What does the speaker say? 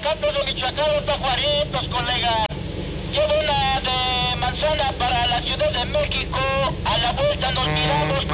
Zacate de Michoacán, los Tajuaritos, colega. Llevo una de manzana para la Ciudad de México. A la vuelta nos miramos,